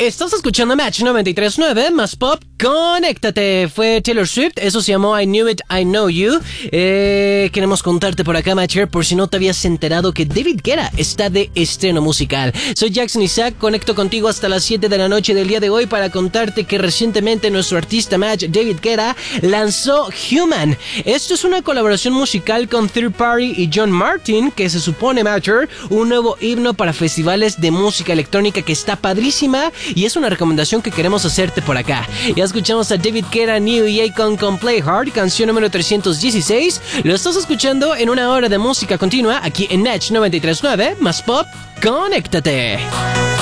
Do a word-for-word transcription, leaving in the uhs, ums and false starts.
Estás escuchando Match noventa y tres punto nueve, más pop, conéctate. Fue Taylor Swift, eso se llamó I Knew It, I Know You. Eh, queremos contarte por acá, Matcher, por si no te habías enterado, que David Guetta está de estreno musical. Soy Jackson Isaac, conecto contigo hasta las siete de la noche del día de hoy para contarte que recientemente nuestro artista Match, David Guetta, lanzó Human. Esto es una colaboración musical con Third Party y John Martin, que se supone, Matcher, un nuevo himno para festivales de música electrónica que está padrísima. Y es una recomendación que queremos hacerte por acá. Ya escuchamos a David Guetta, New y Akon con Play Hard, canción número trescientos dieciséis. Lo estás escuchando en una hora de música continua aquí en Match noventa y tres punto nueve, más pop, conéctate.